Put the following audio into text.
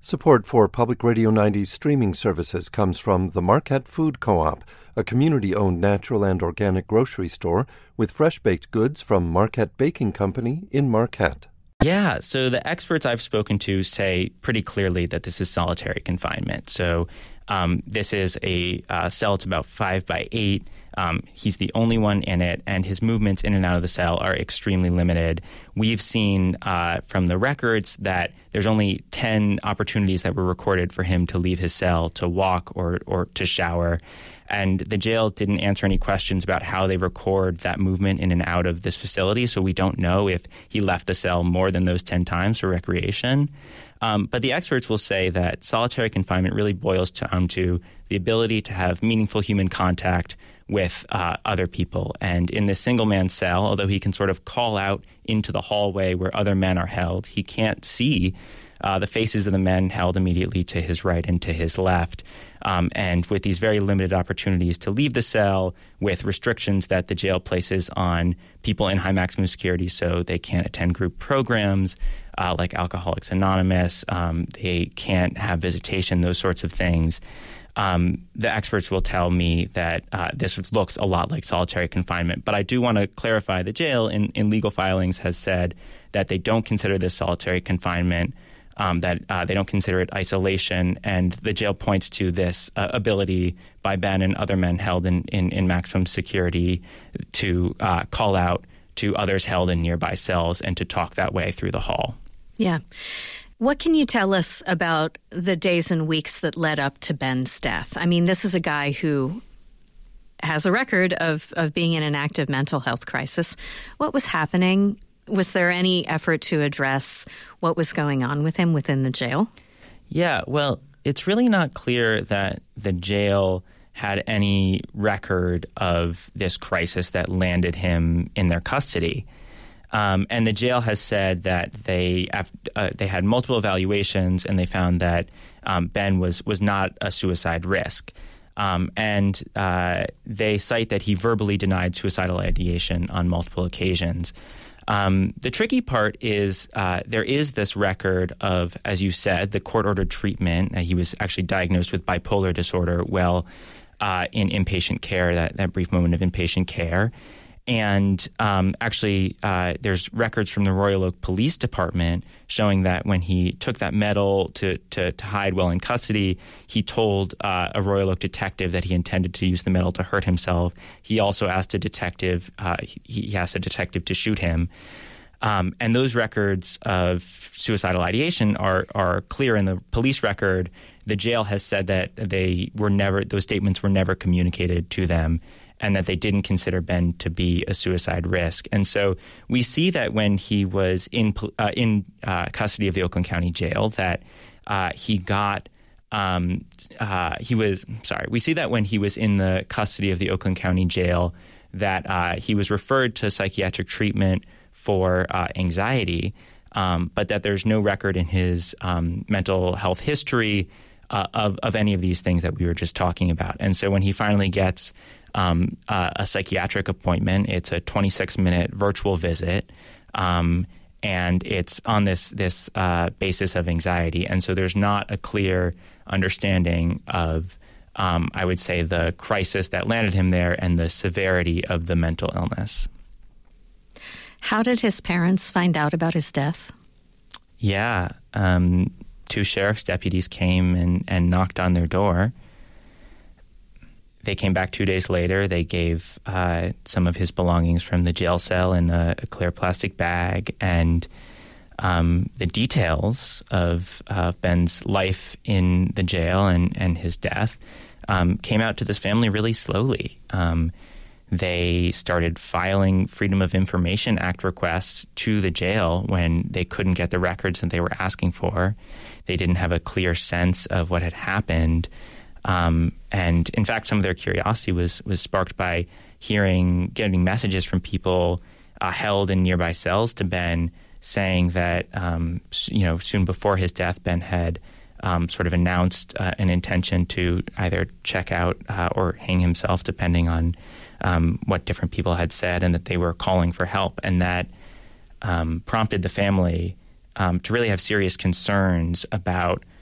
Support for Public Radio 90's streaming services comes from the Marquette Food Co-op, a community-owned natural and organic grocery store with fresh-baked goods from Marquette Baking Company in Marquette. Yeah, so the experts I've spoken to say pretty clearly that this is solitary confinement. So this is a cell. It's about 5 by 8. He's the only one in it, and his movements in and out of the cell are extremely limited. We've seen from the records that there's only 10 opportunities that were recorded for him to leave his cell, to walk or to shower. And the jail didn't answer any questions about how they record that movement in and out of this facility, so we don't know if he left the cell more than those 10 times for recreation. But the experts will say that solitary confinement really boils down to the ability to have meaningful human contact with other people. And in this single-man cell, although he can sort of call out into the hallway where other men are held, he can't see the faces of the men held immediately to his right and to his left. And with these very limited opportunities to leave the cell, with restrictions that the jail places on people in high maximum security, so they can't attend group programs like Alcoholics Anonymous, they can't have visitation, those sorts of things. The experts will tell me that this looks a lot like solitary confinement. But I do want to clarify, the jail in legal filings has said that they don't consider this solitary confinement, that they don't consider it isolation, and the jail points to this ability by Ben and other men held in maximum security to call out to others held in nearby cells and to talk that way through the hall. Yeah. What can you tell us about the days and weeks that led up to Ben's death? I mean, this is a guy who has a record of being in an active mental health crisis. What was happening? Was there any effort to address what was going on with him within the jail? Yeah, well, it's really not clear that the jail had any record of this crisis that landed him in their custody. And the jail has said that they had multiple evaluations and they found that Ben was not a suicide risk. And they cite that he verbally denied suicidal ideation on multiple occasions. The tricky part is there is this record of, as you said, the court-ordered treatment. He was actually diagnosed with bipolar disorder in inpatient care, that brief moment of inpatient care. And actually, there's records from the Royal Oak Police Department showing that when he took that medal to hide while in custody, he told a Royal Oak detective that he intended to use the medal to hurt himself. He also asked a detective, he asked a detective to shoot him. And those records of suicidal ideation are clear in the police record. The jail has said that those statements were never communicated to them, and that they didn't consider Ben to be a suicide risk. And so we see that when he was in custody of the Oakland County Jail, that we see that when he was in the custody of the Oakland County Jail, that he was referred to psychiatric treatment for anxiety, but that there's no record in his mental health history of any of these things that we were just talking about. And so when he finally gets a psychiatric appointment, it's a 26-minute virtual visit, and it's on this basis of anxiety. And so there's not a clear understanding of, I would say, the crisis that landed him there and the severity of the mental illness. How did his parents find out about his death? Yeah, 2 sheriff's deputies came and knocked on their door. They came back 2 days later. They gave some of his belongings from the jail cell in a clear plastic bag, and the details of Ben's life in the jail and his death came out to this family really slowly. They started filing Freedom of Information Act requests to the jail when they couldn't get the records that they were asking for. They didn't have a clear sense of what had happened. And in fact, some of their curiosity was sparked by getting messages from people held in nearby cells to Ben, saying that soon before his death, Ben had sort of announced an intention to either check out or hang himself, depending on what different people had said, and that they were calling for help, and that prompted the family to really have serious concerns about